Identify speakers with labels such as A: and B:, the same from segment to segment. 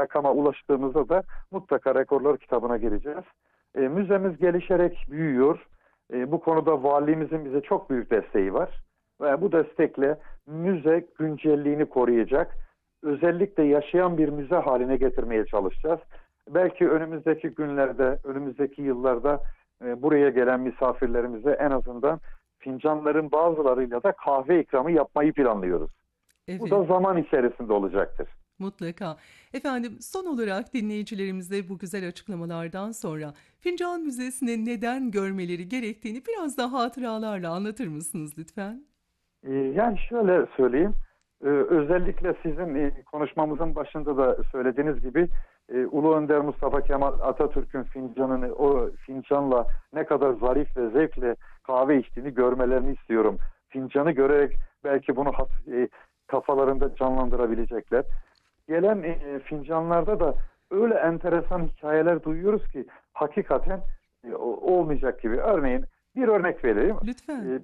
A: rakama ulaştığımızda da mutlaka rekorlar kitabına gireceğiz. Müzemiz gelişerek büyüyor. Bu konuda valiliğimizin bize çok büyük desteği var. Ve bu destekle müze güncelliğini koruyacak, özellikle yaşayan bir müze haline getirmeye çalışacağız. Belki önümüzdeki günlerde, önümüzdeki yıllarda buraya gelen misafirlerimize en azından fincanların bazılarıyla da kahve ikramı yapmayı planlıyoruz. Bu
B: Evet.
A: da zaman içerisinde olacaktır.
B: Mutlaka. Efendim, son olarak dinleyicilerimize bu güzel açıklamalardan sonra Fincan Müzesi'ni neden görmeleri gerektiğini biraz daha hatıralarla anlatır mısınız lütfen?
A: Yani şöyle söyleyeyim, özellikle sizin konuşmamızın başında da söylediğiniz gibi Ulu Önder Mustafa Kemal Atatürk'ün fincanını, o fincanla ne kadar zarif ve zevkle kahve içtiğini görmelerini istiyorum. Fincanı görerek belki bunu kafalarında canlandırabilecekler. Gelen fincanlarda da öyle enteresan hikayeler duyuyoruz ki hakikaten olmayacak gibi. Örneğin bir örnek vereyim.
B: Lütfen.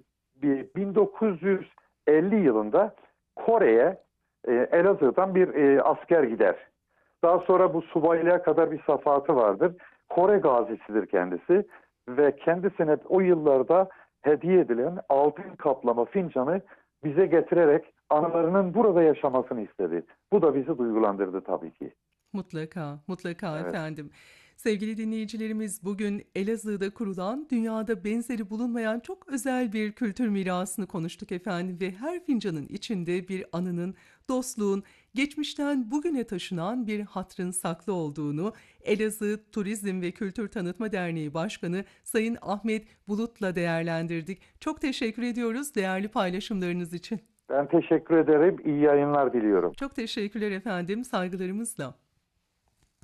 A: 1950 yılında Kore'ye Elazığ'dan bir asker gider. Daha sonra bu subaylığa kadar bir safahatı vardır. Kore gazisidir kendisi ve kendisine o yıllarda hediye edilen altın kaplama fincanı bize getirerek anılarının burada yaşamasını istedi. Bu da bizi duygulandırdı tabii ki.
B: Mutlaka, mutlaka
A: Evet.
B: efendim. Sevgili dinleyicilerimiz, bugün Elazığ'da kurulan, dünyada benzeri bulunmayan çok özel bir kültür mirasını konuştuk efendim ve her fincanın içinde bir anının, dostluğun, geçmişten bugüne taşınan bir hatrın saklı olduğunu Elazığ Turizm ve Kültür Tanıtma Derneği Başkanı Sayın Ahmet Bulut'la değerlendirdik. Çok teşekkür ediyoruz değerli paylaşımlarınız için.
A: Ben teşekkür ederim. İyi yayınlar diliyorum.
B: Çok teşekkürler efendim, saygılarımızla.